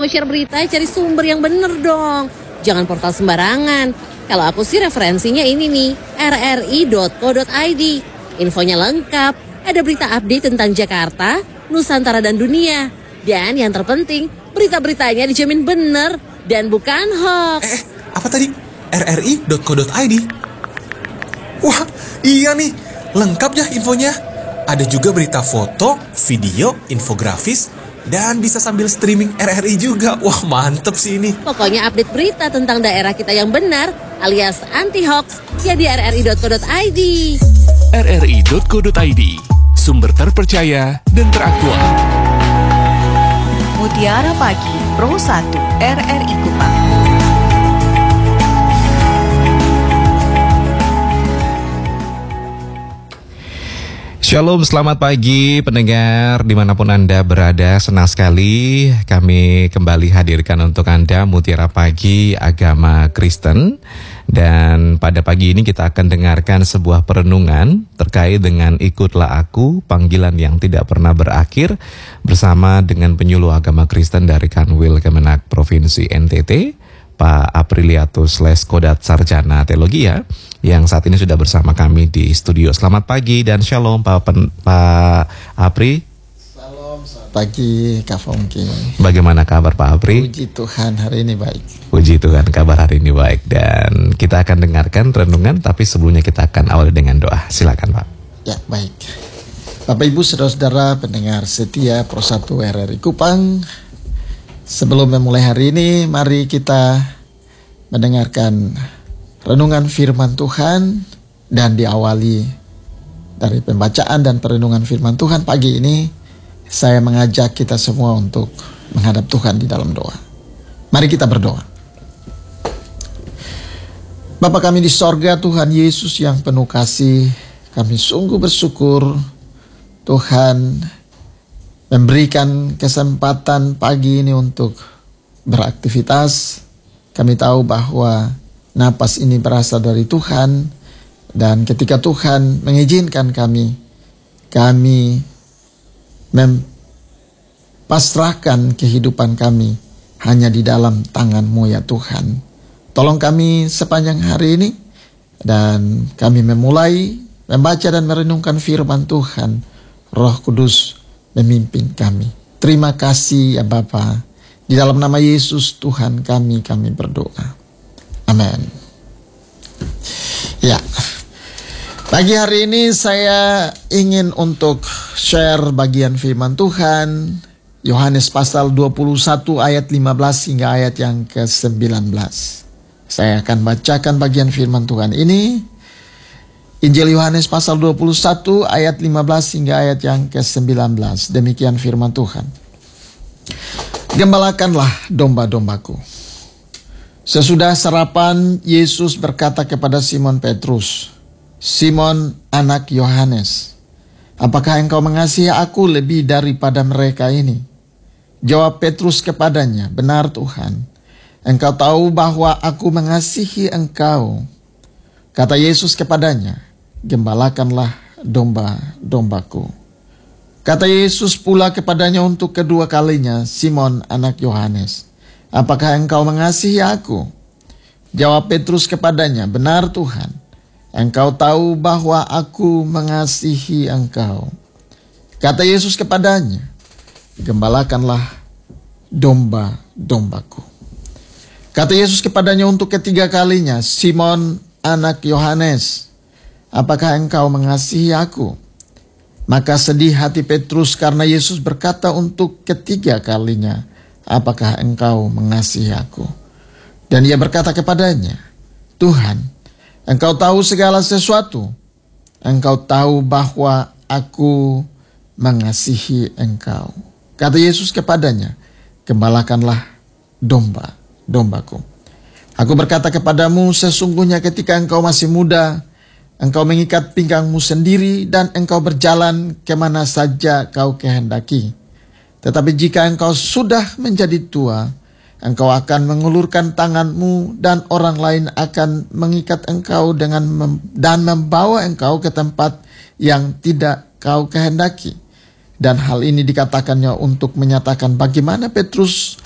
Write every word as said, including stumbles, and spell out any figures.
mau share berita, cari sumber yang bener dong. Jangan portal sembarangan. Kalau aku sih referensinya ini nih, r r i dot co dot i d. Infonya lengkap, ada berita update tentang Jakarta, Nusantara dan dunia. Dan yang terpenting, berita-beritanya dijamin bener dan bukan hoax. Eh, apa tadi? r r i dot co dot i d. Wah, iya nih, lengkap ya infonya. Ada juga berita foto, video, infografis, dan bisa sambil streaming R R I juga. Wah, mantep sih ini. Pokoknya update berita tentang daerah kita yang benar, alias anti-hoax, ya di r r i dot co dot i d. r r i dot co dot i d, sumber terpercaya dan teraktual. Mutiara Pagi Pro satu R R I Kupang. Shalom, selamat pagi pendengar dimanapun Anda berada. Senang sekali kami kembali hadirkan untuk Anda Mutiara Pagi Agama Kristen. Dan pada pagi ini kita akan dengarkan sebuah perenungan terkait dengan Ikutlah Aku, panggilan yang tidak pernah berakhir, bersama dengan penyuluh agama Kristen dari Kanwil Kemenak Provinsi N T T, Pak Apriliatus Leskodat Sarjana Teologi ya, yang saat ini sudah bersama kami di studio. Selamat pagi dan shalom Pak, Pen, Pak Apri. Salam, selamat pagi Kak Fongki. Bagaimana kabar Pak Apri? Puji Tuhan hari ini baik. Puji Tuhan kabar hari ini baik. Dan kita akan dengarkan renungan, tapi sebelumnya kita akan awali dengan doa. Silakan Pak. Ya baik. Bapak Ibu saudara-saudara pendengar setia Pro satu R R I Kupang, sebelum memulai hari ini, mari kita mendengarkan renungan firman Tuhan dan diawali dari pembacaan dan perenungan firman Tuhan pagi ini. Saya mengajak kita semua untuk menghadap Tuhan di dalam doa. Mari kita berdoa. Bapa kami di sorga, Tuhan Yesus yang penuh kasih, kami sungguh bersyukur Tuhan memberikan kesempatan pagi ini untuk beraktivitas. Kami tahu bahwa napas ini berasal dari Tuhan, dan ketika Tuhan mengizinkan kami, kami mempasrahkan kehidupan kami hanya di dalam tangan-Mu ya Tuhan. Tolong kami sepanjang hari ini, dan kami memulai membaca dan merenungkan firman Tuhan. Roh Kudus memimpin kami. Terima kasih ya Bapa. Di dalam nama Yesus Tuhan kami, kami berdoa. Amin. Ya, pagi hari ini saya ingin untuk share bagian firman Tuhan. Yohanes pasal dua puluh satu ayat lima belas hingga ayat yang ke sembilan belas. Saya akan bacakan bagian firman Tuhan ini. Injil Yohanes pasal dua puluh satu ayat lima belas hingga ayat yang ke sembilan belas. Demikian firman Tuhan. Gembalakanlah domba-dombaku. Sesudah sarapan, Yesus berkata kepada Simon Petrus, Simon anak Yohanes, apakah engkau mengasihi aku lebih daripada mereka ini? Jawab Petrus kepadanya, benar Tuhan, engkau tahu bahwa aku mengasihi engkau. Kata Yesus kepadanya, gembalakanlah domba-dombaku. Kata Yesus pula kepadanya untuk kedua kalinya, Simon anak Yohanes, apakah engkau mengasihi aku? Jawab Petrus kepadanya, benar Tuhan, engkau tahu bahwa aku mengasihi engkau. Kata Yesus kepadanya, gembalakanlah domba-dombaku. Kata Yesus kepadanya untuk ketiga kalinya, Simon anak Yohanes, apakah engkau mengasihi aku? Maka sedih hati Petrus karena Yesus berkata untuk ketiga kalinya, apakah engkau mengasihi aku? Dan ia berkata kepadanya, Tuhan, engkau tahu segala sesuatu. Engkau tahu bahwa aku mengasihi engkau. Kata Yesus kepadanya, gembalakanlah domba-dombaku. Aku berkata kepadamu, sesungguhnya ketika engkau masih muda, engkau mengikat pinggangmu sendiri dan engkau berjalan kemana saja kau kehendaki. Tetapi jika engkau sudah menjadi tua, engkau akan mengulurkan tanganmu dan orang lain akan mengikat engkau dengan mem- dan membawa engkau ke tempat yang tidak kau kehendaki. Dan hal ini dikatakannya untuk menyatakan bagaimana Petrus